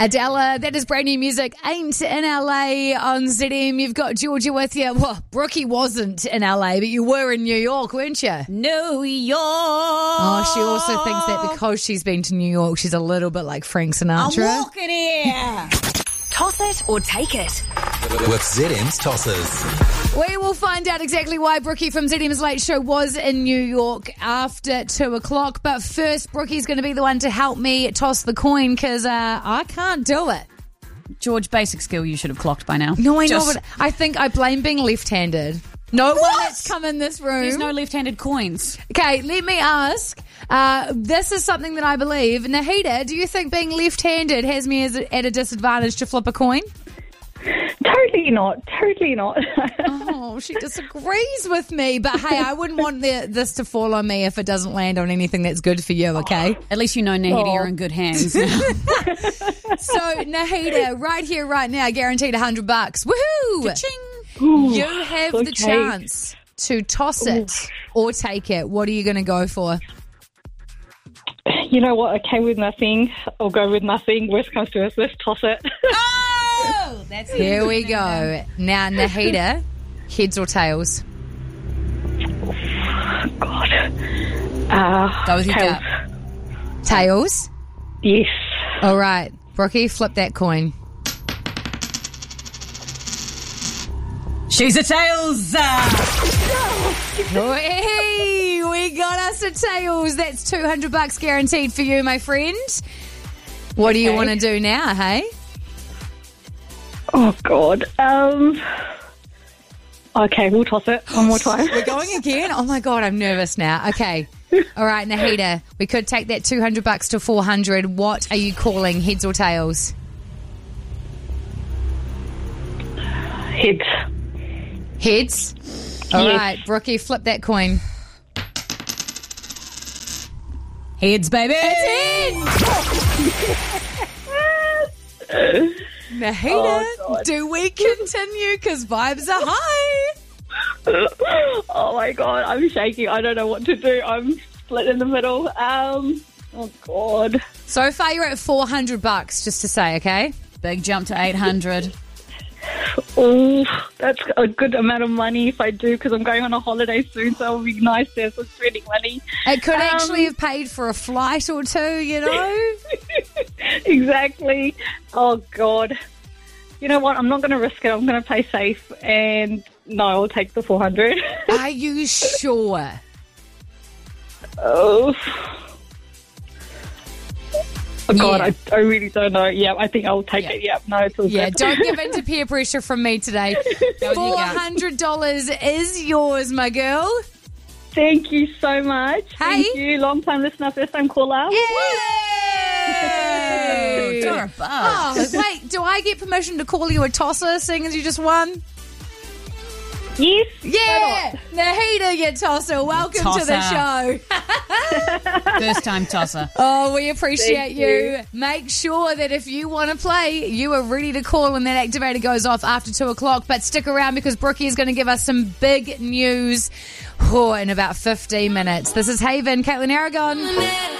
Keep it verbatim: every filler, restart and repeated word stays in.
Adela, that is brand new music. Ain't in L A on Z M. You've got Georgia with you. Well, Brookie wasn't in L A, but you were in New York, weren't you? New York. Oh, she also thinks that because she's been to New York, she's a little bit like Frank Sinatra. I'm walking here. Toss it or take it. With Z M's Tossers. We will find out exactly why Brookie from Z M's Late Show was in New York after two o'clock. But first, Brookie's going to be the one to help me toss the coin because uh, I can't do it. George, basic skill you should have clocked by now. No, I Just, know, but I think I blame being left-handed. No What? one that's come in this room. There's no left-handed coins. Okay, let me ask. Uh, this is something that I believe. Nahida, do you think being left-handed has me as a, at a disadvantage to flip a coin? Totally not. Totally not. Oh, she disagrees with me. But hey, I wouldn't want the, this to fall on me if it doesn't land on anything that's good for you, okay? At least you know, Nahida, Oh. you're in good hands now. So, Nahida, right here, right now, guaranteed one hundred bucks. Woohoo! Ka-ching. Ooh, You have the okay. chance to toss it or take it. What are you going to go for? You know what? I came with nothing. I'll go with nothing. Worst comes to worst, let's toss it. Oh, that's Here we go. Now, Nahida, heads or tails? God. Uh, Go with your tails. gut. Tails? Yes. All right. Brookie, flip that coin. She's a tails. Hey, we got us a tails. That's two hundred bucks guaranteed for you, my friend. What do you Okay. want to do now, hey? Oh, God. Um. Okay, we'll toss it one more time. We're going again? Oh, my God, I'm nervous now. Okay. All right, Nahida, we could take that two hundred bucks to four hundred. What are you calling, heads or tails? Heads. Heads? All Yes. right, Brookie, flip that coin. Heads, baby. Nahida, Oh, God. do we continue? Because vibes are high. Oh, my God. I'm shaking. I don't know what to do. I'm split in the middle. Um. Oh, God. So far, you're at four hundred bucks, just to say, okay? Big jump to eight hundred. Oh, that's a good amount of money if I do, because I'm going on a holiday soon, so it'll be nice to have some spending money. It could Um, actually have paid for a flight or two, you know? Exactly. Oh, God. You know what? I'm not going to risk it. I'm going to play safe, and no, I'll take the four hundred. Are you sure? Oh. Oh, God, Yeah. I, I really don't know. Yeah, I think I'll take Yeah. it. Yeah, no, it's all Yeah, good. don't give in to peer pressure from me today. four hundred dollars is yours, my girl. Thank you so much. Hey. Thank you. Long time listener, first time caller. Yay! You're a buzz. Oh, wait, do I get permission to call you a tosser, seeing as you just won? Yes. Yeah! Nahida, you tosser. Welcome to the show. First time tosser. Oh, we appreciate Thank you. you. Make sure that if you want to play, you are ready to call when that activator goes off after two o'clock. But stick around because Brookie is going to give us some big news oh, in about fifteen minutes. This is Haven, Caitlin Aragon.